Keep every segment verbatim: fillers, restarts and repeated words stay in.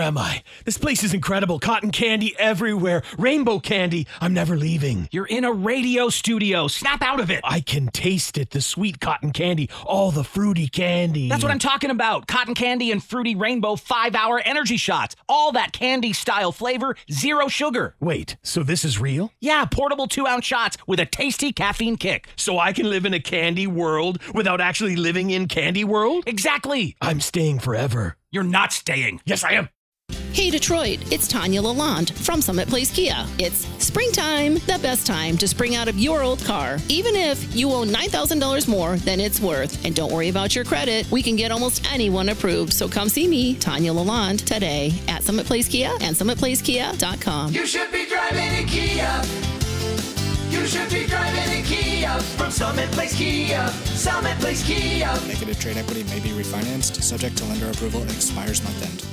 am I? This place is incredible. Cotton candy everywhere. Rainbow candy. I'm never leaving. You're in a radio studio. Snap out of it. I can taste it. The sweet cotton candy. All the fruity candy. That's what I'm talking about. Cotton candy and fruity rainbow five-hour energy shots. All that candy-style flavor, zero sugar. Wait, so this is real? Yeah, portable two-ounce shots with a tasty caffeine kick. So I can live in a candy world without actually living in Candy World? Exactly. I'm staying forever. You're not staying. Yes, I am. Hey Detroit, it's Tanya Lalonde from Summit Place Kia. It's springtime, the best time to spring out of your old car. Even if you owe nine thousand dollars more than it's worth. And don't worry about your credit, we can get almost anyone approved. So come see me, Tanya Lalonde, today at Summit Place Kia and summit place kia dot com. You should be driving a Kia. You should be driving a Kia from Summit Place Kia. Summit Place Kia. Negative trade equity may be refinanced, subject to lender approval, expires month end.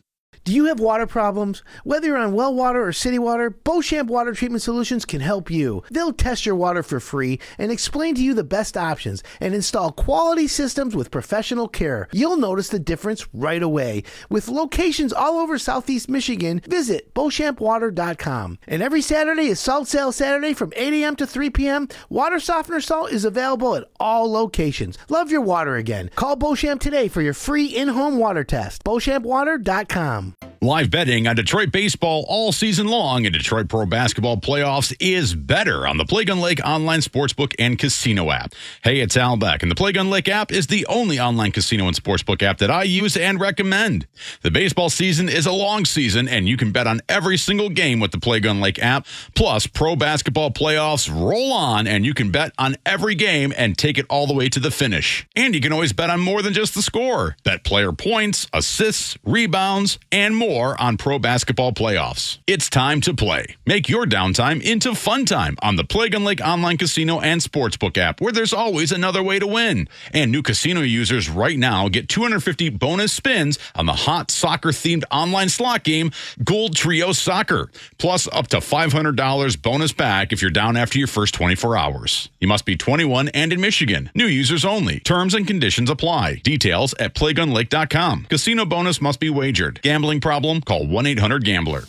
Do you have water problems? Whether you're on well water or city water, Beauchamp Water Treatment Solutions can help you. They'll test your water for free and explain to you the best options and install quality systems with professional care. You'll notice the difference right away. With locations all over Southeast Michigan, visit beauchamp water dot com. And every Saturday is Salt Sale Saturday from eight a.m. to three p.m. Water softener salt is available at all locations. Love your water again. Call Beauchamp today for your free in-home water test. beauchamp water dot com. Live betting on Detroit baseball all season long and Detroit Pro Basketball playoffs is better on the Play Gun Lake online sportsbook and casino app. Hey, it's Al Beck, and the Play Gun Lake app is the only online casino and sportsbook app that I use and recommend. The baseball season is a long season, and you can bet on every single game with the Play Gun Lake app. Plus, pro basketball playoffs roll on, and you can bet on every game and take it all the way to the finish. And you can always bet on more than just the score. Bet player points, assists, rebounds, and more on pro basketball playoffs. It's time to play. Make your downtime into fun time on the Play Gun Lake online casino and sportsbook app, where there's always another way to win. And new casino users right now get two hundred fifty bonus spins on the hot soccer-themed online slot game, Gold Trio Soccer, plus up to five hundred dollars bonus back if you're down after your first twenty-four hours. You must be twenty-one and in Michigan. New users only. Terms and conditions apply. Details at play gun lake dot com. Casino bonus must be wagered. Gambling problem? Call one eight hundred gambler.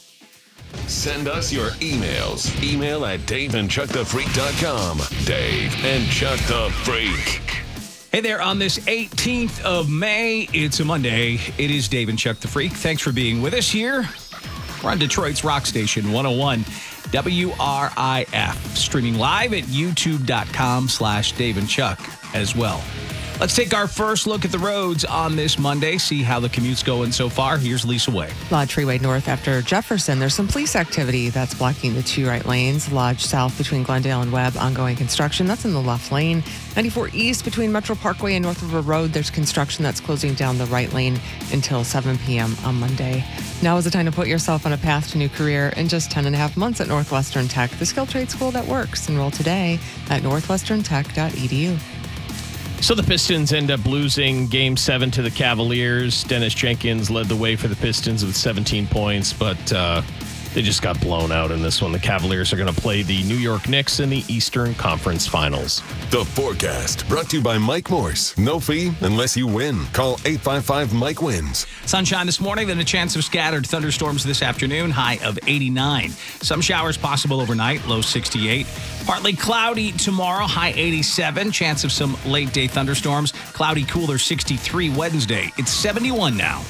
Send us your emails. Email at dave and chuck the freak dot com. Dave and Chuck the Freak. Hey there, on this eighteenth of May, it's a Monday. It is Dave and Chuck the Freak. Thanks for being with us here. We're on Detroit's rock station, one oh one W R I F. Streaming live at youtube dot com slash Dave and Chuck as well. Let's take our first look at the roads on this Monday, see how the commute's going so far. Here's Lisa Way. Lodge Freeway North after Jefferson. There's some police activity that's blocking the two right lanes. Lodge South between Glendale and Webb, ongoing construction. That's in the left lane. ninety-four East between Metro Parkway and North River Road. There's construction that's closing down the right lane until seven p.m. on Monday. Now is the time to put yourself on a path to a new career in just ten and a half months at Northwestern Tech, the skilled trade school that works. Enroll today at northwestern tech dot e d u. So the Pistons end up losing Game seven to the Cavaliers. Dennis Jenkins led the way for the Pistons with seventeen points, but uh, they just got blown out in this one. The Cavaliers are going to play the New York Knicks in the Eastern Conference Finals. The forecast brought to you by Mike Morse. No fee unless you win. Call eight five five Mike wins. Sunshine this morning, then a chance of scattered thunderstorms this afternoon, high of eighty-nine. Some showers possible overnight, low sixty-eight. Partly cloudy tomorrow, high eighty-seven. Chance of some late day thunderstorms. Cloudy, cooler sixty-three Wednesday. It's seventy-one now.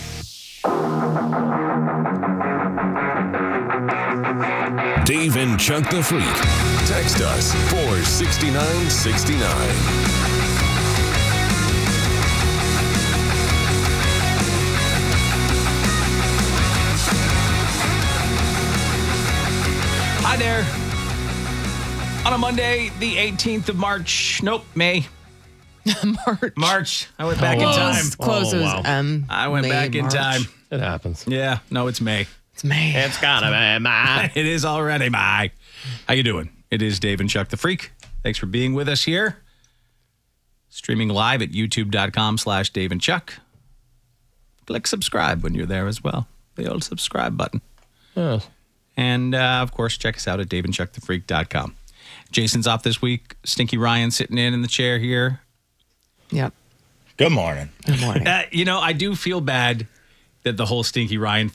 Dave and Chuck the Freak. Text us four six nine six nine. Hi there. On a Monday, the eighteenth of March. Nope, May. March. March. I went back Oh, in wow. time. Close, closes Oh, wow. M. I went May, back in March. time. It happens. Yeah, no, it's May. It's May. It's gotta be mine. It is already May. How you doing? It is Dave and Chuck the Freak. Thanks for being with us here. Streaming live at youtube dot com slash Dave and Chuck. Click subscribe when you're there as well. The old subscribe button. Yes. And, uh, of course, check us out at dave and chuck the freak dot com. Jason's off this week. Stinky Ryan sitting in in the chair here. Yep. Good morning. Good morning. Uh, you know, I do feel bad that the whole Stinky Ryan